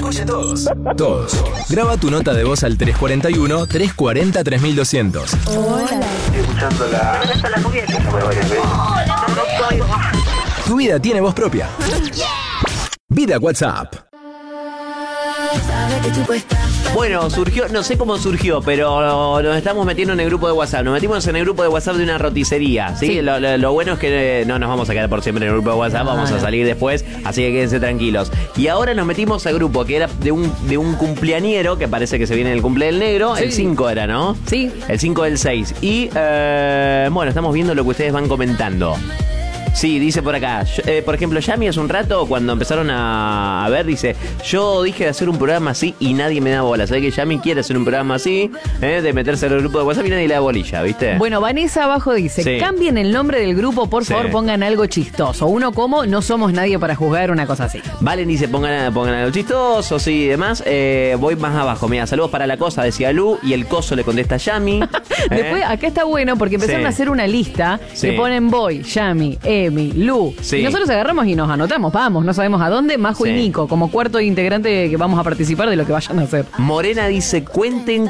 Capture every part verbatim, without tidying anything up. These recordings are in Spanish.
escuchen todos. Todos. Graba tu nota de voz al tres cuatro uno, tres cuatro cero, tres mil doscientos. Hola. Estoy escuchando la... Hola. Tu vida tiene voz propia. Vida WhatsApp. Bueno, surgió, no sé cómo surgió, pero nos estamos metiendo en el grupo de WhatsApp. Nos metimos en el grupo de WhatsApp de una roticería, ¿sí? Sí. Lo, lo, lo bueno es que no nos vamos a quedar por siempre en el grupo de WhatsApp, No, vamos a no. salir después, así que quédense tranquilos. Y ahora nos metimos al grupo que era de un, de un cumpleañero, que parece que se viene el cumple del negro, Sí. el cinco era, ¿no? Sí. El cinco del seis. Y, eh, bueno, estamos viendo lo que ustedes van comentando. Sí, dice por acá, yo, eh, por ejemplo, Yami hace un rato cuando empezaron a, a ver, dice, yo dije de hacer un programa así y nadie me da bola. ¿Sabes que Yami quiere hacer un programa así, eh, de meterse en el grupo de WhatsApp y nadie le da bolilla, ¿viste? Bueno, Vanessa abajo dice, Sí. cambien el nombre del grupo, por Sí. favor, pongan algo chistoso. Uno como, no somos nadie para juzgar una cosa así. Valen dice, pongan, pongan algo chistoso, sí, y demás. Eh, voy más abajo, mira, saludos para la cosa, decía Lu, y el coso le contesta a Yami. Después, acá está bueno porque empezaron Sí. a hacer una lista Sí. que ponen Boy, Yami, Emi, Lu. Sí. Y nosotros agarramos y nos anotamos, vamos, no sabemos a dónde, Majo Sí. y Nico, como cuarto integrante que vamos a participar de lo que vayan a hacer. Morena dice, cuenten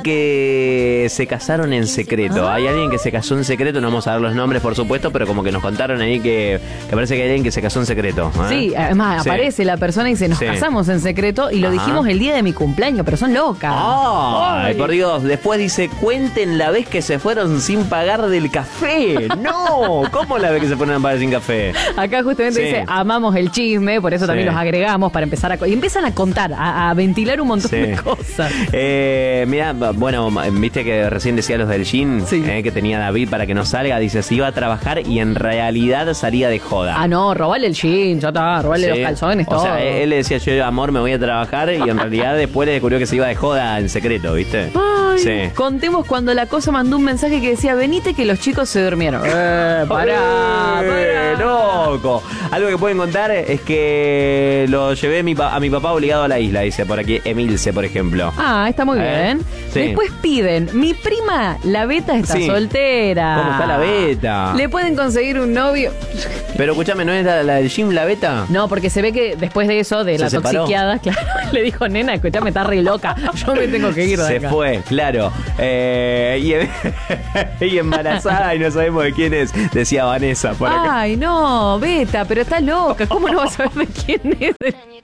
que se casaron en secreto. Hay alguien que se casó en secreto, no vamos a dar los nombres, por supuesto, pero como que nos contaron ahí que, que parece que hay alguien que se casó en secreto. ¿eh? Sí, además Sí. aparece la persona y dice, nos Sí. casamos en secreto y lo Ajá. dijimos el día de mi cumpleaños, pero son locas. ¡Ay, por Dios! Después dice, cuenten la vez que se fueron sin pagar del café. ¡No! ¿Cómo la vez que se fueron a pagar sin café? Acá justamente Sí. dice, amamos el chisme, por eso también Sí. los agregamos para empezar a... co- Y empiezan a contar, a, a ventilar un montón Sí. de cosas. Eh, mira, bueno, viste que recién decía los del gin, Sí. eh, que tenía David para que no salga. Dice, se iba a trabajar y en realidad salía de joda. Ah, no, robale el jean, ya está, robale Sí. los calzones, O todo. sea, él le decía, yo, amor, me voy a trabajar, y en realidad después le descubrió que se iba de joda en secreto, ¿viste? Ay, Sí. contemos cuando la cosa mandó un mensaje que decía, venite que los chicos se durmieron. Eh, pará, ¡Eh, pará. loco! Algo que pueden contar es que lo llevé mi pa- a mi papá obligado a la isla, dice por aquí Emilce, por ejemplo. Ah, está muy ¿Eh? bien. Sí. Después piden, mi prima, la Beta está Sí. soltera. ¿Cómo está la Beta? Le pueden conseguir un novio. Pero escúchame, ¿no es la, la del gym, la Beta? No, porque se ve que después de eso, de ¿Se la separó? toxiqueada, claro, le dijo, nena, escuchame, está re loca. Yo me tengo que ir de Se acá. fue, claro. Eh, y, em- y embarazada y no sabemos de quién es, decía Vanessa por acá. Ay, no, Beta, pero está loca. ¿Cómo no vas a saber de quién es?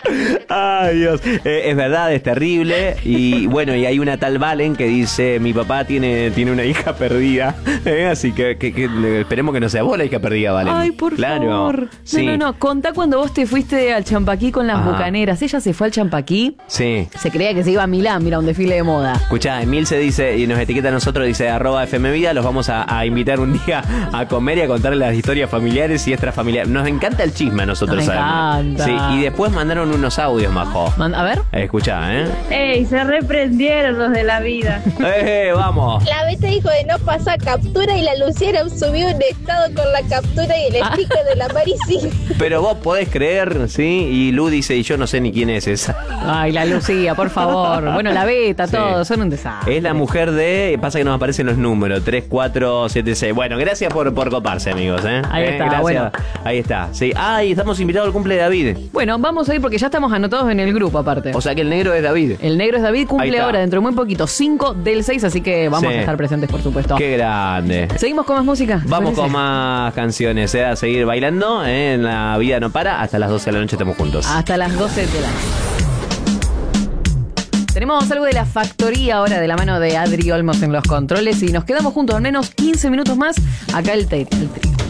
Ay, Dios. Eh, es verdad, es terrible. Y bueno, y hay una tal Valen que dice, mi papá tiene, tiene una hija perdida. Eh, así que, que- que, eh, esperemos que no sea vos la hija perdida, Valen. Ay, por claro. favor. Sí. No, no, no. Contá cuando vos te fuiste al Champaquí con las Ajá. bucaneras. Ella se fue al Champaquí. Sí. Se creía que se iba a Milán, mira, un desfile de moda. Escuchá, Emil se dice y nos etiqueta a nosotros, dice arroba F M Vida, los vamos a, a invitar un día a comer y a contarles las historias familiares y extrafamiliares. Nos encanta el chisme a nosotros, Nos sabemos. encanta. Sí, y después mandaron unos audios, majo. Man- a ver. Eh, escuchá, ¿eh? Ey, se reprendieron los de la vida. ¡Eh, vamos! La Beta dijo de no pasar captura y la Luciera subió un estado con la captura y el sticker de la Marisi. Pero vos podés creer, ¿sí? Y Lu dice, y yo no sé ni quién es esa. Ay, la Lucía, por favor. Bueno, la Beta, Sí. todo, son un desastre. Es la mujer de... Pasa que nos aparecen los números, tres, cuatro, siete, seis. Bueno, gracias por, por coparse, amigos, ¿eh? Ahí Eh, está, gracias. bueno. Ahí está, sí. Ah, y estamos invitados al cumple de David. Bueno, vamos a ir porque ya estamos anotados en el grupo, aparte. O sea que el negro es David. El negro es David, Ahí cumple está. ahora, dentro de muy poquito, cinco del seis, así que vamos Sí. a estar presentes, por supuesto. Qué grande. ¿Seguimos con más música? Vamos ¿Parece? con más canciones, ¿eh? A seguir bailando, ¿eh? En La Vida No Para. Hasta las doce de la noche estamos juntos. Hasta las doce de la noche. Tenemos algo de la factoría ahora de la mano de Adri Olmos en los controles y nos quedamos juntos al menos quince minutos más. Acá el, te- el trío.